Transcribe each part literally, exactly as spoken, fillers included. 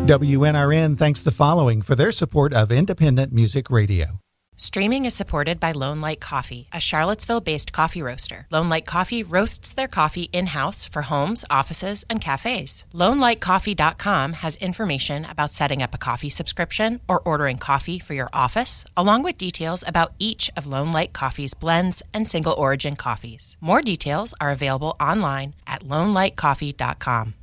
W N R N thanks the following for their support of independent music radio. Streaming is supported by Lone Light Coffee, a Charlottesville-based coffee roaster. Lone Light Coffee roasts their coffee in-house for homes, offices, and cafes. lone light coffee dot com has information about setting up a coffee subscription or ordering coffee for your office, along with details about each of Lone Light Coffee's blends and single-origin coffees. More details are available online at lone light coffee dot com.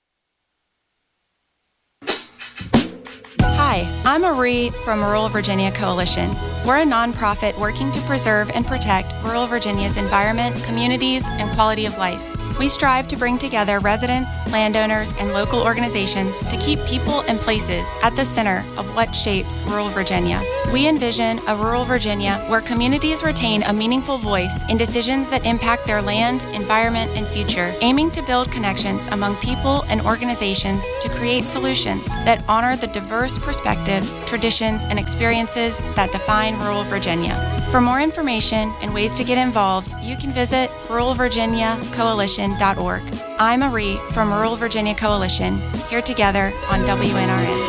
Hi, I'm Marie from Rural Virginia Coalition. We're a nonprofit working to preserve and protect rural Virginia's environment, communities, and quality of life. We strive to bring together residents, landowners, and local organizations to keep people and places at the center of what shapes rural Virginia. We envision a rural Virginia where communities retain a meaningful voice in decisions that impact their land, environment, and future, aiming to build connections among people and organizations to create solutions that honor the diverse perspectives, traditions, and experiences that define rural Virginia. For more information and ways to get involved, you can visit rural virginia coalition dot org. I'm Marie from Rural Virginia Coalition, here together on W N R N.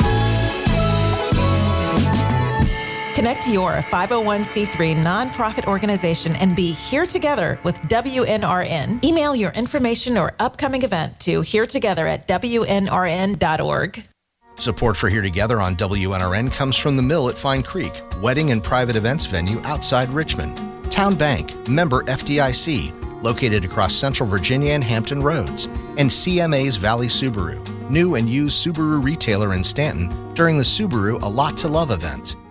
Connect your five oh one c three nonprofit organization and be here together with W N R N. Email your information or upcoming event to here together at W N R N dot org. Support for Here Together on W N R N comes from The Mill at Fine Creek, wedding and private events venue outside Richmond. Town Bank, member F D I C, located across Central Virginia and Hampton Roads. And C M A's Valley Subaru, new and used Subaru retailer in Stanton during the Subaru A Lot to Love event.